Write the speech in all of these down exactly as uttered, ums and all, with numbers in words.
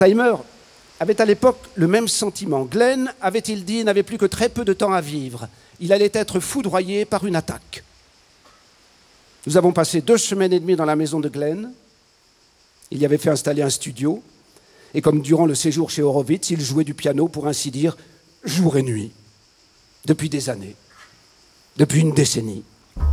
Wertheimer avait à l'époque le même sentiment. Glenn, avait-il dit, n'avait plus que très peu de temps à vivre. Il allait être foudroyé par une attaque. Nous avons passé deux semaines et demie dans la maison de Glenn. Il y avait fait installer un studio. Et comme durant le séjour chez Horowitz, il jouait du piano, pour ainsi dire, jour et nuit, depuis des années, depuis une décennie.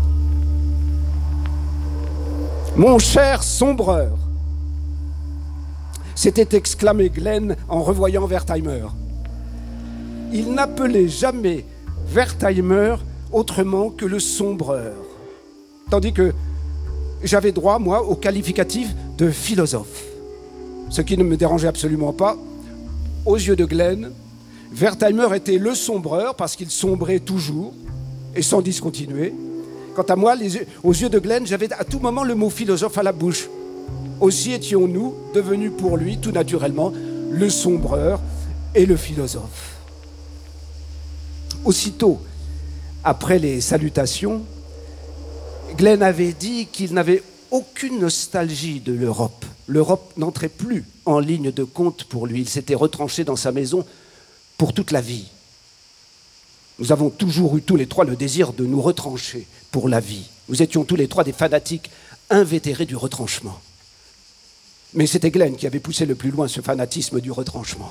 Mon cher sombreur, s'était exclamé Glenn en revoyant Wertheimer. Il n'appelait jamais Wertheimer autrement que le sombreur, tandis que j'avais droit, moi, au qualificatif de philosophe. Ce qui ne me dérangeait absolument pas. Aux yeux de Glenn, Wertheimer était le sombreur parce qu'il sombrait toujours et sans discontinuer. Quant à moi, les yeux, aux yeux de Glenn, j'avais à tout moment le mot philosophe à la bouche. Aussi étions-nous devenus pour lui, tout naturellement, le sombreur et le philosophe. Aussitôt, après les salutations, Glenn avait dit qu'il n'avait aucune nostalgie de l'Europe. L'Europe n'entrait plus en ligne de compte pour lui. Il s'était retranché dans sa maison pour toute la vie. Nous avons toujours eu tous les trois le désir de nous retrancher pour la vie. Nous étions tous les trois des fanatiques invétérés du retranchement. Mais c'était Glenn qui avait poussé le plus loin ce fanatisme du retranchement.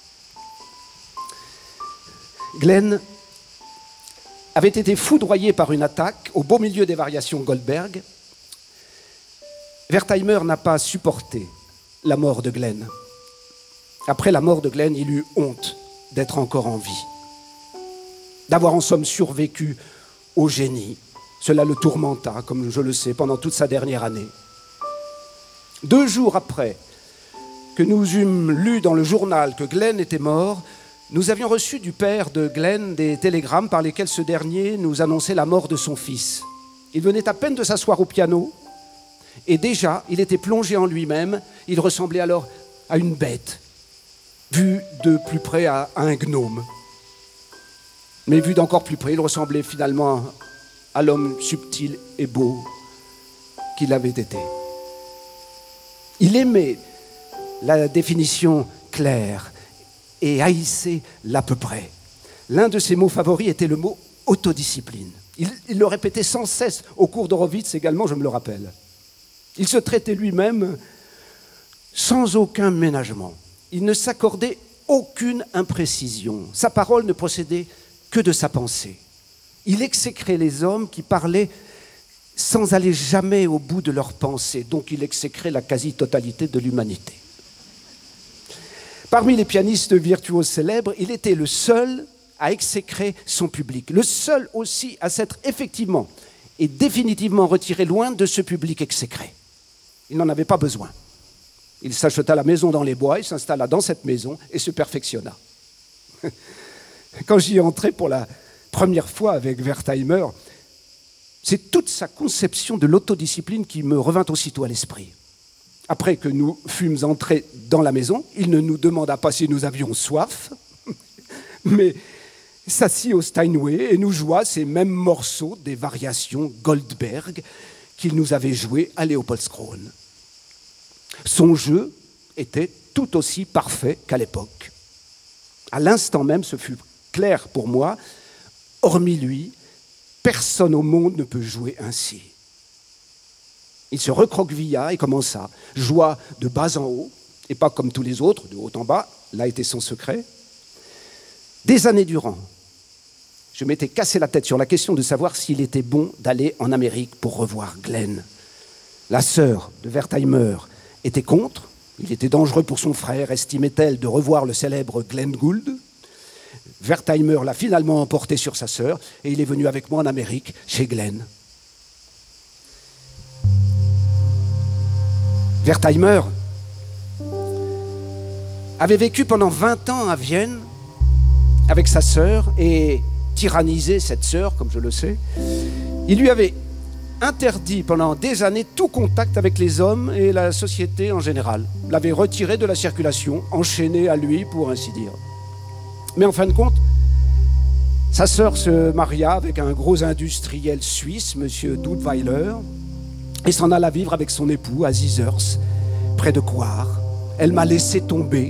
Glenn avait été foudroyé par une attaque au beau milieu des variations Goldberg. Wertheimer n'a pas supporté la mort de Glenn. Après la mort de Glenn, il eut honte d'être encore en vie, d'avoir en somme survécu au génie. Cela le tourmenta, comme je le sais, pendant toute sa dernière année. Deux jours après que nous eûmes lu dans le journal que Glenn était mort, nous avions reçu du père de Glenn des télégrammes par lesquels ce dernier nous annonçait la mort de son fils. Il venait à peine de s'asseoir au piano et déjà, il était plongé en lui-même. Il ressemblait alors à une bête, vu de plus près à un gnome. Mais vu d'encore plus près, il ressemblait finalement à l'homme subtil et beau qu'il avait été. Il aimait la définition claire et haïssait l'à peu près. L'un de ses mots favoris était le mot autodiscipline. Il, il le répétait sans cesse au cours d'Horowitz également, je me le rappelle. Il se traitait lui-même sans aucun ménagement. Il ne s'accordait aucune imprécision. Sa parole ne procédait que de sa pensée. Il exécrait les hommes qui parlaient sans aller jamais au bout de leurs pensées. Donc il exécrait la quasi-totalité de l'humanité. Parmi les pianistes virtuoses célèbres, il était le seul à exécrer son public. Le seul aussi à s'être effectivement et définitivement retiré loin de ce public exécré. Il n'en avait pas besoin. Il s'acheta la maison dans les bois, il s'installa dans cette maison et se perfectionna. Quand j'y entrai pour la première fois avec Wertheimer, c'est toute sa conception de l'autodiscipline qui me revint aussitôt à l'esprit. Après que nous fûmes entrés dans la maison, il ne nous demanda pas si nous avions soif, mais s'assit au Steinway et nous joua ces mêmes morceaux des variations Goldberg qu'il nous avait joués à Leopoldskron. Son jeu était tout aussi parfait qu'à l'époque. À l'instant même, ce fut clair pour moi, hormis lui, personne au monde ne peut jouer ainsi. Il se recroquevilla et commença, joua de bas en haut, et pas comme tous les autres, de haut en bas, là était son secret. Des années durant, je m'étais cassé la tête sur la question de savoir s'il était bon d'aller en Amérique pour revoir Glenn. La sœur de Wertheimer était contre, il était dangereux pour son frère, estimait-elle, de revoir le célèbre Glenn Gould. Wertheimer l'a finalement emporté sur sa sœur et il est venu avec moi en Amérique, chez Glenn. Wertheimer avait vécu pendant vingt ans à Vienne avec sa sœur et tyrannisé cette sœur, comme je le sais. Il lui avait interdit pendant des années tout contact avec les hommes et la société en général. L'avait retiré de la circulation, enchaîné à lui, pour ainsi dire. Mais en fin de compte, sa sœur se maria avec un gros industriel suisse, M. Dudweiler, et s'en alla vivre avec son époux à Zizers, près de Coire. elle m'a laissé tomber.